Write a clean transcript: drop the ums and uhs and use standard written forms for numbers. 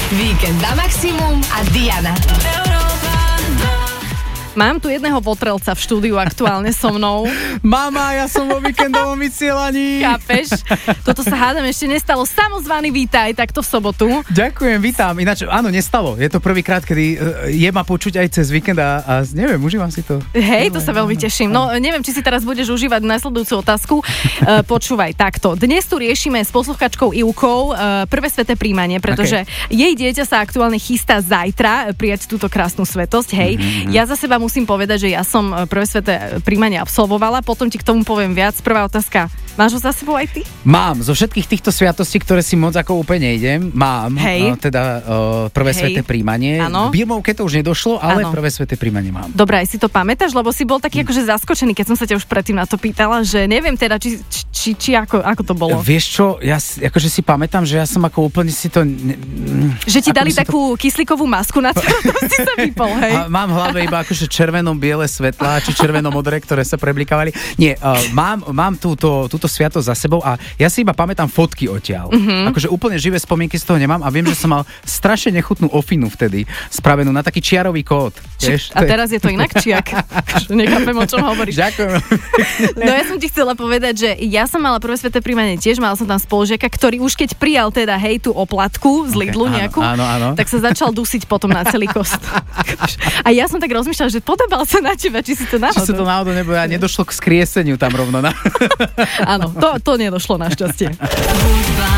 Víkend na maximum a Diana. Mám tu jedného potrelca v štúdiu aktuálne so mnou. Mama, ja som vo víkendovom vysielaní. Chápeš? Toto sa hádam ešte nestalo. Samozvaný vítaj takto v sobotu. Ďakujem, vítam. Ináč, áno, nestalo. Je to prvýkrát, kedy je ma počuť aj cez víkend a neviem, užívam si to. Hej, to sa veľmi teším. No, neviem, či si teraz budeš užívať nasledujúcu otázku. Počúvaj, takto. Dnes tu riešime s posluchačkou Ivkou prvé sveté príjmanie, pretože jej dieťa sa aktuálne chystá zajtra prijať túto krásnu svetosť. Hej, ja za seba musím povedať, že ja som prvé sveté príjmanie absolvovala, potom ti k tomu poviem viac. Prvá otázka, máš ho za sebou aj ty? Mám, zo všetkých týchto sviatostí, ktoré si moc ako úplne idem, mám prvé sveté príjmanie. V Birmovke to už nedošlo, ale prvé sveté príjmanie mám. Dobre, aj si to pamätáš, lebo si bol taký akože zaskočený, keď som sa ťa už predtým na to pýtala, že neviem teda, či ako to bolo. Vieš čo, ja akože si pamätám, že ja som ako úplne si to... Že ti dali takú kyslíkovú masku na to, si sa vypol, hej? A mám v hlave iba akože červeno-biele svetlá, či červeno-modré, ktoré sa preblikávali. Nie, mám túto sviatosť za sebou a ja si iba pamätám fotky odtiaľ. Akože úplne živé spomienky z toho nemám a viem, že som mal strašne nechutnú ofinu vtedy spravenú na taký čiarový kód. Vieš, a teraz je to inak, či ak? Nechápem, o čom hovoríš. Ďakujem. No ja som ti chcela povedať, že ja som mala prvé sveté príjmanie tiež, mala som tam spolužiaka, ktorý už keď prijal teda tú oplatku z Lidlu nejakú, áno. tak sa začal dusiť potom na celý kost. A ja som tak rozmýšľala, že podobal sa na teba, či si to náhodou. Či sa to náhodou nebo ja nedošlo k skrieseniu tam rovno. Áno, to nedošlo našťastie.